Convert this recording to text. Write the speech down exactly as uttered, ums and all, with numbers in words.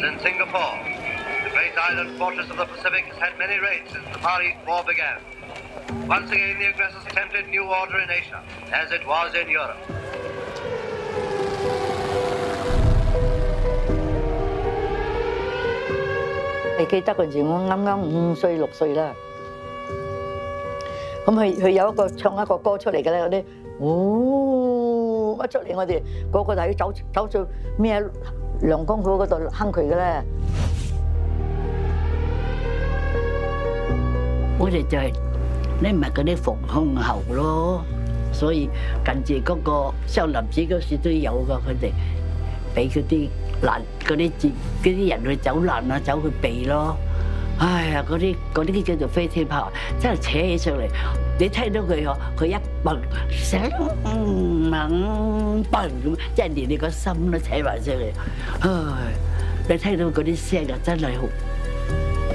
in Singapore. The great island fortress of the Pacific has had many raids since the Far East War began. Once again, the aggressors attempted new order in Asia, as it was in Europe. 你記得嗰陣時，我啱啱五歲六歲啦。咁佢佢有一個唱一個歌出嚟嘅咧，嗰啲哦一出嚟，我哋個個就要走走到咩梁公府嗰度哼佢嘅咧。 我哋就係你唔係嗰啲逢胸後咯，所以近住嗰個雙林寺嗰時都有噶，佢哋俾嗰啲。 難嗰啲字嗰啲人去走難啊，走去避咯。哎呀，嗰啲嗰啲叫做飛天炮，真係扯起上嚟。你聽到佢佢一蹦聲猛蹦咁，即係連你個心都扯埋上嚟。唉，你聽到嗰啲聲啊，真係好〜